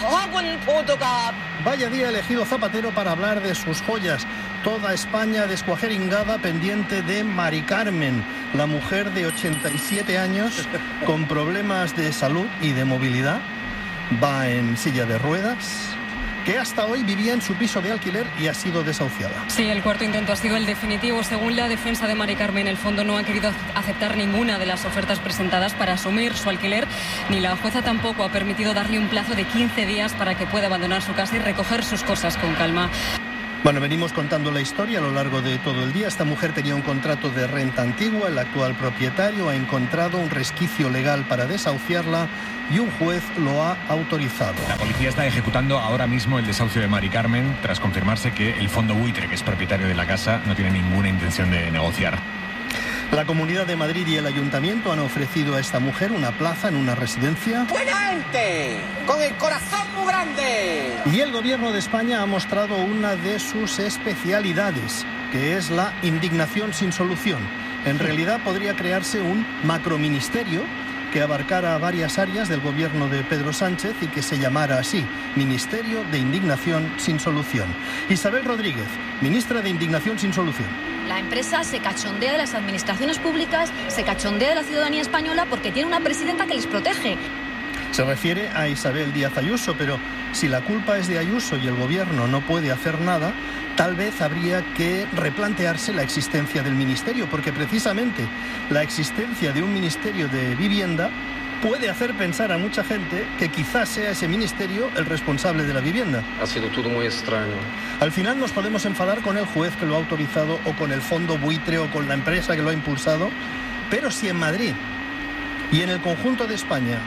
Vaya día elegido Zapatero para hablar de sus joyas. Toda España descuajeringada pendiente de Mari Carmen, la mujer de ochenta y siete años con problemas de salud y de movilidad. Va en silla de ruedas, que hasta hoy vivía en su piso de alquiler y ha sido desahuciada. Sí, el cuarto intento ha sido el definitivo. Según la defensa de Mari Carmen, el fondo no ha querido aceptar ninguna de las ofertas presentadas para asumir su alquiler, ni la jueza tampoco ha permitido darle un plazo de quince días para que pueda abandonar su casa y recoger sus cosas con calma. Bueno, venimos contando la historia a lo largo de todo el día. Esta mujer tenía un contrato de renta antigua. El actual propietario ha encontrado un resquicio legal para desahuciarla y un juez lo ha autorizado. La policía está ejecutando ahora mismo el desahucio de Mari Carmen tras confirmarse que el fondo buitre, que es propietario de la casa, no tiene ninguna intención de negociar. La Comunidad de Madrid y el Ayuntamiento han ofrecido a esta mujer una plaza en una residencia. ¡Buena gente! ¡Con el corazón muy grande! Y el Gobierno de España ha mostrado una de sus especialidades, que es la indignación sin solución. En realidad podría crearse un macroministerio que abarcara varias áreas del gobierno de Pedro Sánchez y que se llamara así, Ministerio de Indignación sin Solución. Isabel Rodríguez, ministra de Indignación sin Solución. La empresa se cachondea de las administraciones públicas, se cachondea de la ciudadanía española porque tiene una presidenta que les protege. Se refiere a Isabel Díaz Ayuso, pero si la culpa es de Ayuso y el gobierno no puede hacer nada, tal vez habría que replantearse la existencia del ministerio, porque precisamente la existencia de un ministerio de vivienda puede hacer pensar a mucha gente que quizás sea ese ministerio el responsable de la vivienda. Ha sido todo muy extraño. Al final nos podemos enfadar con el juez que lo ha autorizado o con el fondo buitre o con la empresa que lo ha impulsado, pero si en Madrid y en el conjunto de España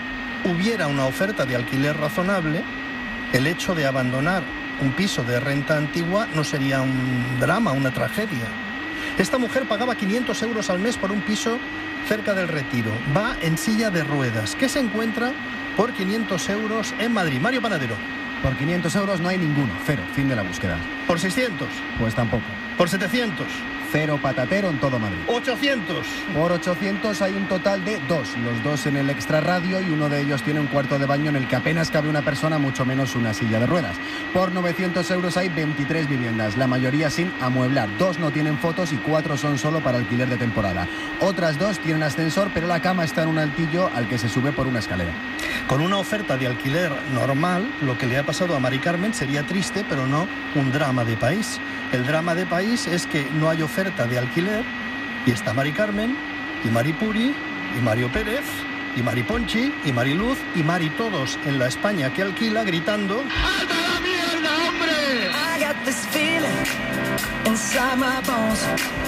hubiera una oferta de alquiler razonable, el hecho de abandonar un piso de renta antigua no sería un drama, una tragedia. Esta mujer pagaba quinientos euros al mes por un piso cerca del Retiro. Va en silla de ruedas. ¿Qué se encuentra por quinientos euros en Madrid? Mario Panadero. Por quinientos euros no hay ninguno. Cero. Fin de la búsqueda. ¿Por seiscientos? Pues tampoco. ¿Por setecientos? Cero patatero en todo Madrid. ¿ochocientos? Por ochocientos hay un total de dos. Los dos en el extrarradio y uno de ellos tiene un cuarto de baño en el que apenas cabe una persona, mucho menos una silla de ruedas. Por novecientos euros hay veintitrés viviendas, la mayoría sin amueblar. Dos no tienen fotos y cuatro son solo para alquiler de temporada. Otras dos tienen ascensor, pero la cama está en un altillo al que se sube por una escalera. Con una oferta de alquiler normal, lo que le ha pasado a Mari Carmen sería triste, pero no un drama de país. El drama de país es que no hay oferta de alquiler y está Mari Carmen, y Mari Puri, y Mario Pérez, y Mari Ponchi, y Mari Luz, y Mari todos en la España que alquila gritando ¡alta la mierda, hombre! I got this feeling inside my bones.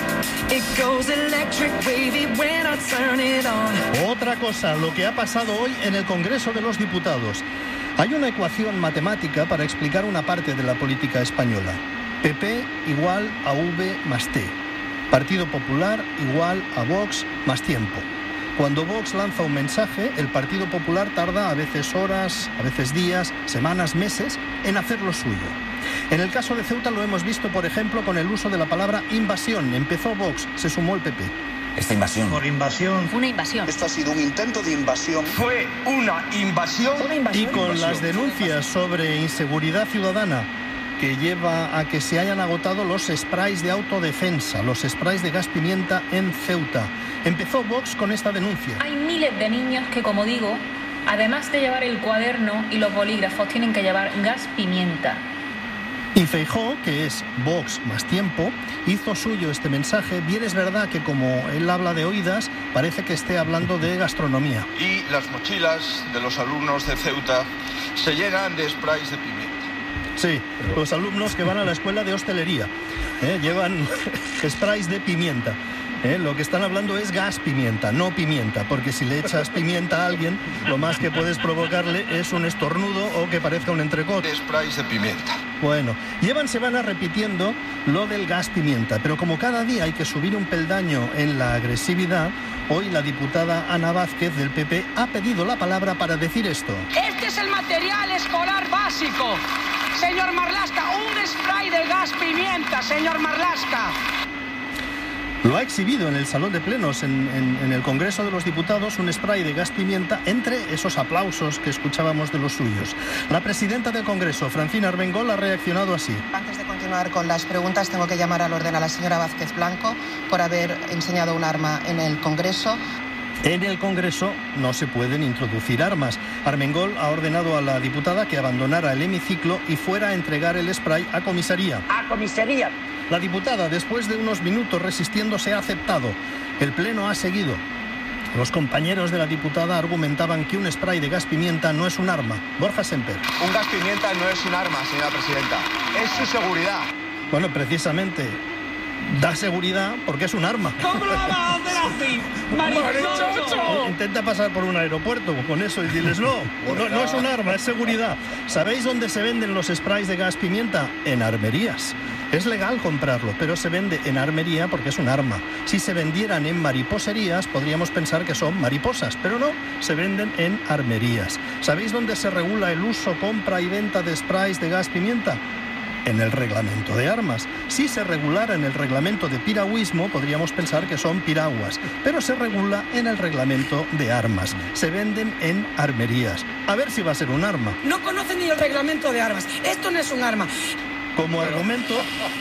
It goes electric wavy when I turn it on. Otra cosa, lo que ha pasado hoy en el Congreso de los Diputados. Hay una ecuación matemática para explicar una parte de la política española. P P igual a V más T. Partido Popular igual a Vox más tiempo. Cuando Vox lanza un mensaje, el Partido Popular tarda a veces horas, a veces días, semanas, meses en hacer lo suyo. En el caso de Ceuta lo hemos visto, por ejemplo, con el uso de la palabra invasión. Empezó Vox, se sumó el P P. Esta invasión. Por invasión. Una invasión. Esto ha sido un intento de invasión. Fue una invasión. Una invasión. Y con invasión. Las denuncias sobre inseguridad ciudadana que lleva a que se hayan agotado los sprays de autodefensa, los sprays de gas pimienta en Ceuta. Empezó Vox con esta denuncia. Hay miles de niños que, como digo, además de llevar el cuaderno y los bolígrafos, tienen que llevar gas pimienta. Y Feijóo, que es Vox más tiempo, hizo suyo este mensaje. Bien es verdad que como él habla de oídas, parece que esté hablando de gastronomía. Y las mochilas de los alumnos de Ceuta se llenan de sprays de pimienta. Sí, los alumnos que van a la escuela de hostelería ¿eh? llevan sprays de pimienta. ¿Eh? Lo que están hablando es gas pimienta, no pimienta, porque si le echas pimienta a alguien, lo más que puedes provocarle es un estornudo o que parezca un entrecot. De sprays de pimienta. Bueno, llevan semanas repitiendo lo del gas pimienta, pero como cada día hay que subir un peldaño en la agresividad, hoy la diputada Ana Vázquez del P P ha pedido la palabra para decir esto. Este es el material escolar básico. Señor Marlaska, un spray de gas pimienta, señor Marlaska. Lo ha exhibido en el Salón de Plenos, en, en, en el Congreso de los Diputados, un spray de gas pimienta entre esos aplausos que escuchábamos de los suyos. La presidenta del Congreso, Francina Armengol, ha reaccionado así. Antes de continuar con las preguntas, tengo que llamar al orden a la señora Vázquez Blanco por haber enseñado un arma en el Congreso. En el Congreso no se pueden introducir armas. Armengol ha ordenado a la diputada que abandonara el hemiciclo y fuera a entregar el spray a comisaría. ¡A comisaría! La diputada, después de unos minutos resistiéndose, ha aceptado. El Pleno ha seguido. Los compañeros de la diputada argumentaban que un spray de gas pimienta no es un arma. Borja Semper. Un gas pimienta no es un arma, señora presidenta. Es su seguridad. Bueno, precisamente da seguridad porque es un arma. ¿Cómo lo vamos a hacer así? ¡Marichocho! Intenta pasar por un aeropuerto con eso y diles no, no, no es un arma, es seguridad. ¿Sabéis dónde se venden los sprays de gas pimienta? En armerías. Es legal comprarlo, pero se vende en armería porque es un arma. Si se vendieran en mariposerías, podríamos pensar que son mariposas, pero no, se venden en armerías. ¿Sabéis dónde se regula el uso, compra y venta de sprays de gas pimienta? En el reglamento de armas. Si se regulara en el reglamento de piragüismo, podríamos pensar que son piraguas, pero se regula en el reglamento de armas. Se venden en armerías. A ver si va a ser un arma. No conocen ni el reglamento de armas. Esto no es un arma. Como argumento,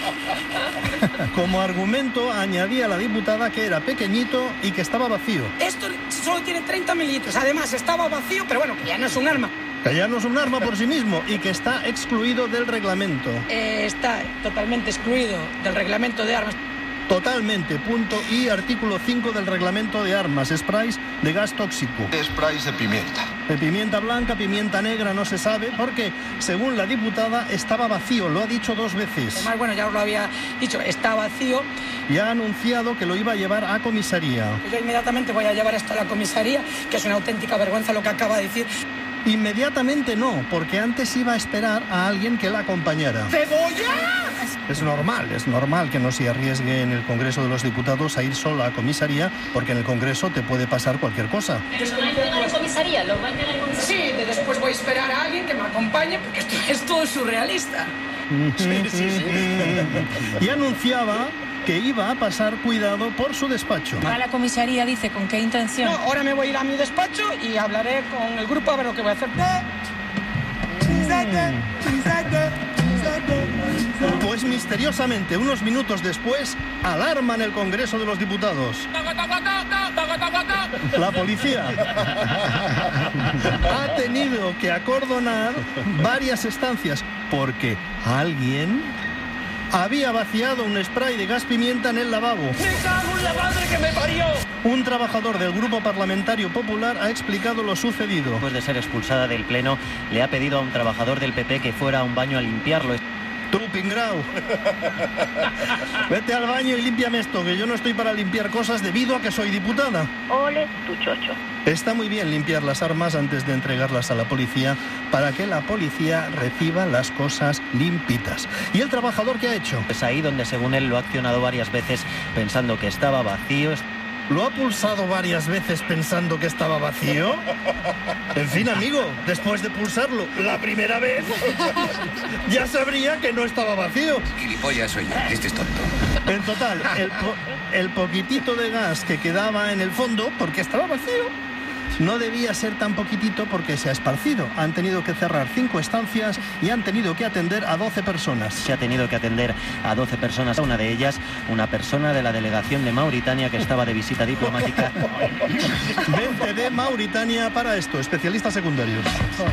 como argumento añadía la diputada que era pequeñito y que estaba vacío. Esto solo tiene treinta mililitros. Además, estaba vacío, pero bueno, que ya no es un arma. Que ya no es un arma por sí mismo y que está excluido del reglamento. Eh, está totalmente excluido del reglamento de armas. Totalmente, punto y artículo cinco del reglamento de armas, sprays de gas tóxico. De sprays de pimienta. De pimienta blanca, pimienta negra, no se sabe, porque, según la diputada, estaba vacío, lo ha dicho dos veces. Además, bueno, ya os lo había dicho, está vacío. Y ha anunciado que lo iba a llevar a comisaría. Yo inmediatamente voy a llevar esto a la comisaría, que es una auténtica vergüenza lo que acaba de decir. Inmediatamente no, porque antes iba a esperar a alguien que la acompañara. ¡Cebolla! Es normal, es normal que no se arriesgue en el Congreso de los Diputados a ir sola a comisaría, porque en el Congreso te puede pasar cualquier cosa. ¿Lo va a entregar en comisaría? ¿Lo va a entregar en comisaría? Sí, de después voy a esperar a alguien que me acompañe, porque esto es todo surrealista. Sí, sí, sí. Y anunciaba que iba a pasar cuidado por su despacho. ¿Va a la comisaría, dice, con qué intención? No, ahora me voy a ir a mi despacho y hablaré con el grupo a ver lo que voy a hacer. Pues misteriosamente, unos minutos después, alarma en el Congreso de los Diputados. La policía ha tenido que acordonar varias estancias porque alguien había vaciado un spray de gas pimienta en el lavabo. ¡Me cago en la madre que me parió! Un trabajador del Grupo Parlamentario Popular ha explicado lo sucedido. Después de ser expulsada del Pleno, le ha pedido a un trabajador del P P que fuera a un baño a limpiarlo. Tú, Pingrau, vete al baño y límpiame esto, que yo no estoy para limpiar cosas debido a que soy diputada. Ole tu chocho. Está muy bien limpiar las armas antes de entregarlas a la policía para que la policía reciba las cosas limpitas. ¿Y el trabajador qué ha hecho? Es ahí donde, según él, lo ha accionado varias veces pensando que estaba vacío. ¿Lo ha pulsado varias veces pensando que estaba vacío? En fin, amigo, después de pulsarlo la primera vez, ya sabría que no estaba vacío. Gilipollas soy yo, este es tonto. En total, el, po el poquitito de gas que quedaba en el fondo, porque estaba vacío, no debía ser tan poquitito porque se ha esparcido. Han tenido que cerrar cinco estancias y han tenido que atender a doce personas. Se ha tenido que atender a doce personas. Una de ellas, una persona de la delegación de Mauritania que estaba de visita diplomática. Vente de Mauritania para esto, especialistas secundarios.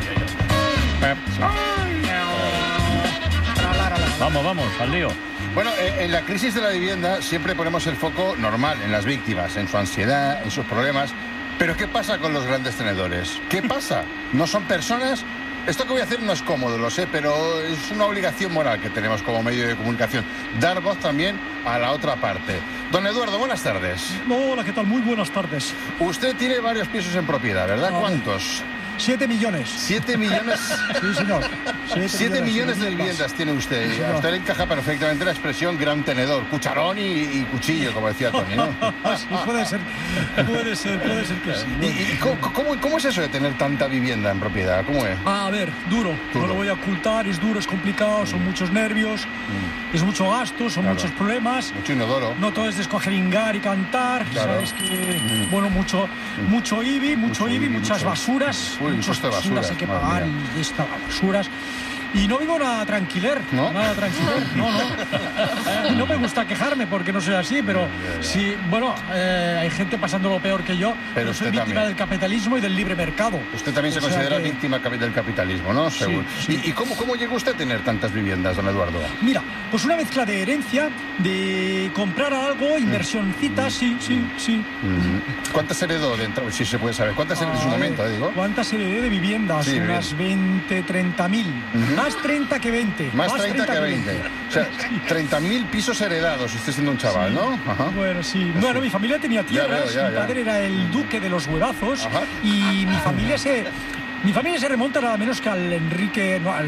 Vamos, vamos, al lío. Bueno, en la crisis de la vivienda siempre ponemos el foco normal en las víctimas, en su ansiedad, en sus problemas. Pero ¿qué pasa con los grandes tenedores? ¿Qué pasa? ¿No son personas? Esto que voy a hacer no es cómodo, lo sé, pero es una obligación moral que tenemos como medio de comunicación. Dar voz también a la otra parte. Don Eduardo, buenas tardes. Hola, ¿qué tal? Muy buenas tardes. Usted tiene varios pisos en propiedad, ¿verdad? No, ¿Cuántos? Siete millones. ¿Siete millones? Sí, señor. Siete, Siete millones, millones de viviendas tiene usted. Sí, a usted le encaja perfectamente la expresión gran tenedor, cucharón y, y cuchillo, como decía Tony, ¿no? Sí, puede ser, puede ser, puede ser que sí. ¿Y, y cómo, cómo, cómo es eso de tener tanta vivienda en propiedad? ¿Cómo es? A ver, duro. duro. No lo voy a ocultar, es duro, es complicado, son muchos nervios, mm. es mucho gasto, son claro. muchos problemas. Mucho inodoro. No todo es descojeringar y cantar, claro. Sabes que, mm. bueno, mucho, mm. mucho I B I, mucho, mucho I B I, muchas mucho. basuras. Uy, muchas basuras. Hay que pagar y estas basuras. Y no vivo nada tranquiler, ¿no? Nada tranquiler, no, no. No me gusta quejarme porque no soy así, pero sí, bueno, eh, hay gente pasando lo peor que yo, pero, pero soy víctima también. del capitalismo y del libre mercado. Usted también o se considera que... víctima del capitalismo, ¿no? Según. Sí, sí. ¿Y, ¿Y cómo, cómo llegó usted a tener tantas viviendas, don Eduardo? Mira, pues una mezcla de herencia, de comprar algo, inversioncita, mm. sí, sí, sí. Mm. ¿Cuántas heredó de entrada? Si se puede saber. ¿Cuántas heredó en su momento, eh, digo? ¿Cuántas heredé de viviendas? Sí, unas veinte, treinta mil. Mm-hmm. Más treinta que veinte. Más, más treinta, treinta que veinte. veinte. O sea, treinta mil pisos heredados, usted siendo un chaval, sí. ¿no? Ajá. Bueno, sí. Bueno, mi familia tenía tierras, ya veo, ya, mi padre ya. era el duque de los huevazos. Ajá. Y mi familia se... Mi familia se remonta nada menos que al Enrique, no, al